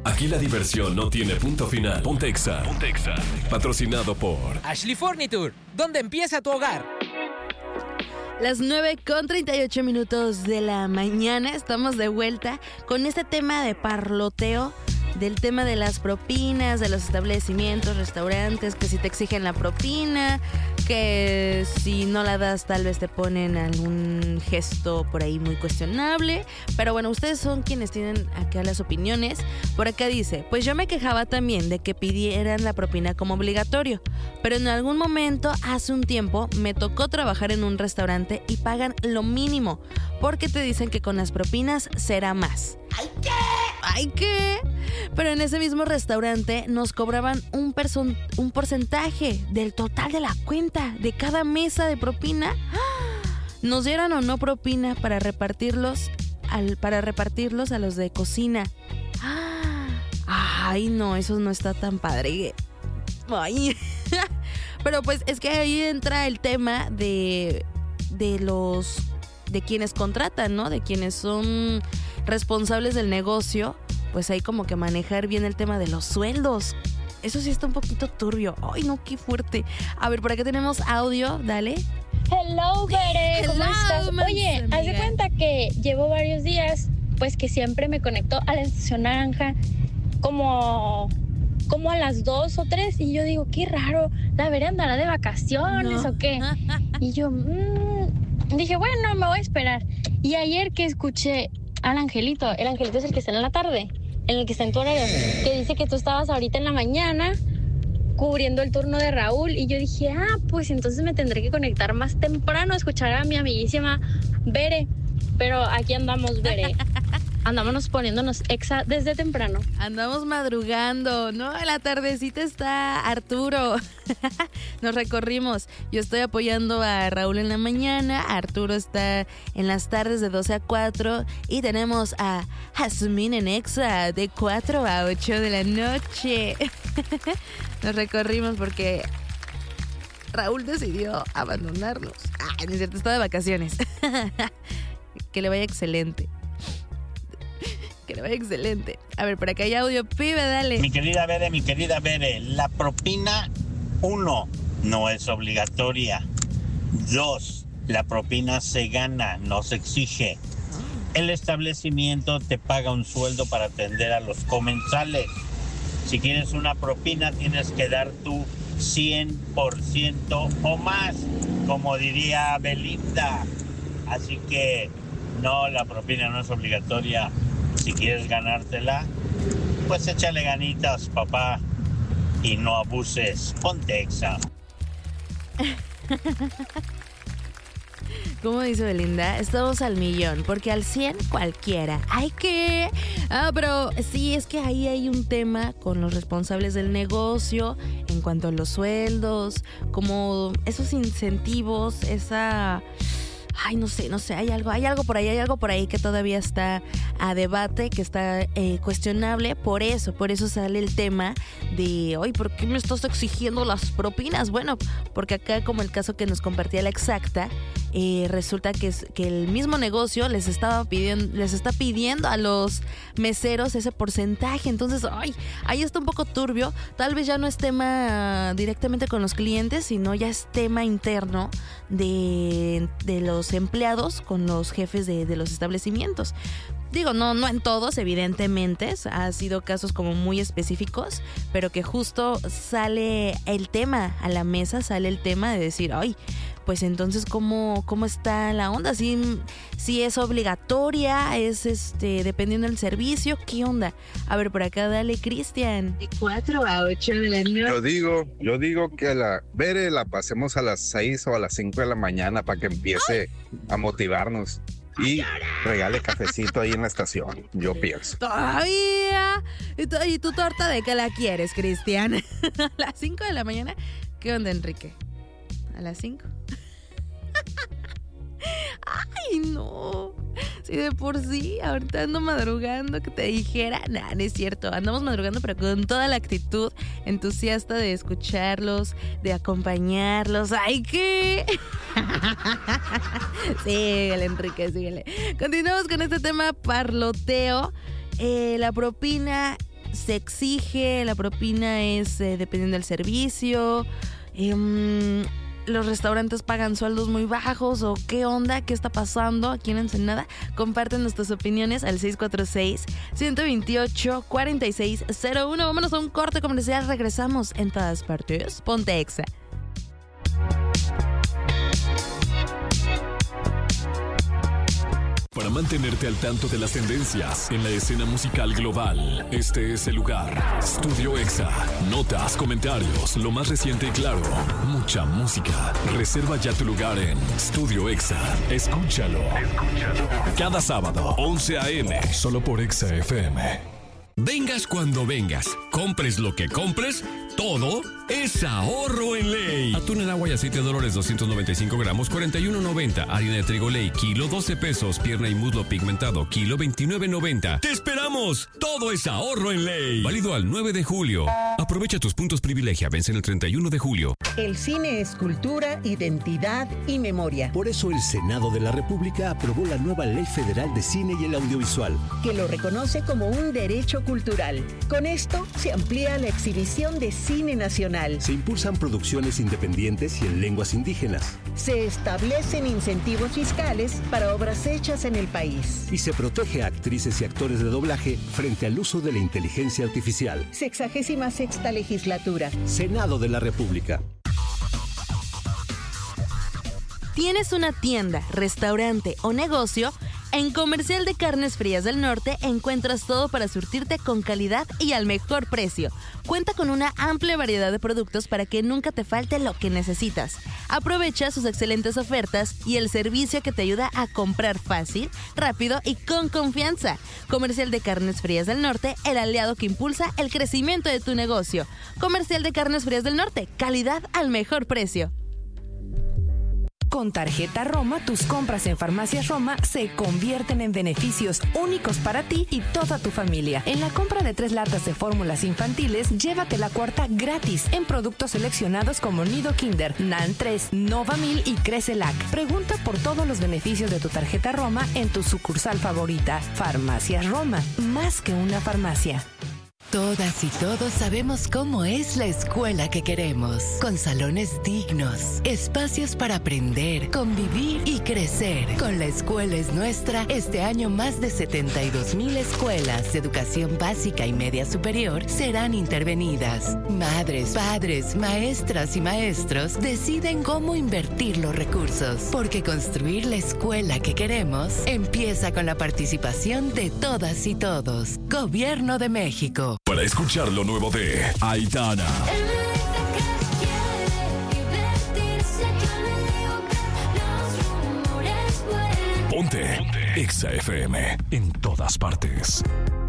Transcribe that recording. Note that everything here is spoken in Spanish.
Aquí la diversión no tiene punto final. Ponte Exa. Patrocinado por Ashley Furniture, ¿dónde empieza tu hogar? Las 9:38 de la mañana, estamos de vuelta con este tema de parloteo, del tema de las propinas, de los establecimientos, restaurantes, que si te exigen la propina, que si no la das tal vez te ponen algún gesto por ahí muy cuestionable. Pero bueno, ustedes son quienes tienen acá las opiniones. Por acá dice, pues yo me quejaba también de que pidieran la propina como obligatorio, pero en algún momento, hace un tiempo, me tocó trabajar en un restaurante y pagan lo mínimo, porque te dicen que con las propinas será más. ¡Ay, qué! Pero en ese mismo restaurante nos cobraban un porcentaje del total de la cuenta de cada mesa de propina. Nos dieran o no propina para repartirlos a los de cocina. Ay, no, eso no está tan padre. Ay. Pero pues es que ahí entra el tema de quienes contratan, ¿no? De quienes son responsables del negocio, pues hay como que manejar bien el tema de los sueldos. Eso sí está un poquito turbio. Ay, no, qué fuerte. A ver, por acá tenemos audio, dale. Hello, Bere, ¿cómo estás? Oye, haz de cuenta que llevo varios días, pues que siempre me conecto a la estación naranja como a las 2 o 3 y yo digo, qué raro, ¿la Bere andará de vacaciones o qué? Y yo, dije, bueno, me voy a esperar. Y ayer que escuché al Angelito, el Angelito es el que está en la tarde, en el que está en tu horario, que dice que tú estabas ahorita en la mañana cubriendo el turno de Raúl, y yo dije, pues entonces me tendré que conectar más temprano a escuchar a mi amiguísima Bere, pero aquí andamos, Bere. Andámonos poniéndonos Exa desde temprano. Andamos madrugando, ¿no? En la tardecita está Arturo. Nos recorrimos. Yo estoy apoyando a Raúl en la mañana. Arturo está en las tardes de 12 a 4. Y tenemos a Jasmine en Exa de 4 a 8 de la noche. Nos recorrimos porque Raúl decidió abandonarnos. No es cierto, está de vacaciones. Que le vaya excelente. Que le vaya excelente. A ver, por acá hay audio, pibe, dale. Mi querida Bere, la propina, 1, no es obligatoria. 2, la propina se gana, no se exige. El establecimiento te paga un sueldo para atender a los comensales. Si quieres una propina, tienes que dar tu 100% o más, como diría Belinda. Así que no, la propina no es obligatoria. Si quieres ganártela, pues échale ganitas, papá, y no abuses. Ponte Exa. ¿Cómo dice Belinda? Estamos al millón, porque al 100 cualquiera. ¡Ay, qué! Pero sí, es que ahí hay un tema con los responsables del negocio en cuanto a los sueldos, como esos incentivos, esa... Ay, no sé, hay algo por ahí que todavía está a debate, que está cuestionable. Por eso sale el tema de, oye, ¿por qué me estás exigiendo las propinas? Bueno, porque acá, como el caso que nos compartía la Exacta, resulta que el mismo negocio les está pidiendo a los meseros ese porcentaje. Entonces, ahí está un poco turbio. Tal vez ya no es tema directamente con los clientes, sino ya es tema interno de los empleados con los jefes de los establecimientos. Digo, no en todos, evidentemente, ha sido casos como muy específicos, pero que justo sale el tema a la mesa, sale el tema de decir, ay, pues entonces, ¿cómo está la onda? Si es obligatoria, es dependiendo del servicio, ¿qué onda? A ver, por acá, dale, Cristian. De 4 a 8 de la noche. Yo digo que la Bere la pasemos a las 6 o a las 5 de la mañana para que empiece a motivarnos. Y regale cafecito ahí en la estación, yo pienso. Todavía. ¿Y tu torta de qué la quieres, Cristian? A las 5 de la mañana. ¿Qué onda, Enrique? ¿A las 5? Ay, no. Si de por sí, ahorita ando madrugando, que te dijera. Nah, no es cierto. Andamos madrugando, pero con toda la actitud entusiasta de escucharlos, de acompañarlos. ¡Ay, qué! Síguele, Enrique, síguele. Continuamos con este tema parloteo. La propina se exige, la propina es dependiendo del servicio, los restaurantes pagan sueldos muy bajos o qué onda, qué está pasando aquí en Ensenada. Comparten nuestras opiniones al 646-128-4601. Vámonos a un corte comercial, regresamos en todas partes. Ponte Exa. Para mantenerte al tanto de las tendencias en la escena musical global, este es el lugar. Estudio Exa. Notas, comentarios, lo más reciente y claro. Mucha música. Reserva ya tu lugar en Estudio Exa. Escúchalo. Cada sábado, 11 a.m. Solo por Exa FM. Vengas cuando vengas, compres lo que compres, todo es ahorro en Ley. Atún en agua y aceite de Dolores 295 gramos, 41.90. Harina de trigo Ley, kilo 12 pesos. Pierna y muslo pigmentado, kilo 29.90. ¡Te esperamos! Todo es ahorro en Ley. Válido al 9 de julio. Aprovecha tus puntos privilegia, vencen el 31 de julio. El cine es cultura, identidad y memoria. Por eso el Senado de la República aprobó la nueva Ley Federal de Cine y el Audiovisual, que lo reconoce como un derecho cultural. Con esto se amplía la exhibición de cine nacional. Se impulsan producciones independientes y en lenguas indígenas. Se establecen incentivos fiscales para obras hechas en el país. Y se protege a actrices y actores de doblaje frente al uso de la inteligencia artificial. 66ª legislatura. Senado de la República. ¿Tienes una tienda, restaurante o negocio? En Comercial de Carnes Frías del Norte encuentras todo para surtirte con calidad y al mejor precio. Cuenta con una amplia variedad de productos para que nunca te falte lo que necesitas. Aprovecha sus excelentes ofertas y el servicio que te ayuda a comprar fácil, rápido y con confianza. Comercial de Carnes Frías del Norte, el aliado que impulsa el crecimiento de tu negocio. Comercial de Carnes Frías del Norte, calidad al mejor precio. Con Tarjeta Roma, tus compras en Farmacias Roma se convierten en beneficios únicos para ti y toda tu familia. En la compra de 3 latas de fórmulas infantiles, llévate la 4ª gratis en productos seleccionados como Nido Kinder, NAN 3, Novamil y Crecelac. Pregunta por todos los beneficios de tu Tarjeta Roma en tu sucursal favorita. Farmacias Roma, más que una farmacia. Todas y todos sabemos cómo es la escuela que queremos, con salones dignos, espacios para aprender, convivir y crecer. Con La Escuela es Nuestra, este año más de 72,000 escuelas de educación básica y media superior serán intervenidas. Madres, padres, maestras y maestros deciden cómo invertir los recursos, porque construir la escuela que queremos empieza con la participación de todas y todos. Gobierno de México. Para escuchar lo nuevo de Aitana. Ponte Exa FM en todas partes.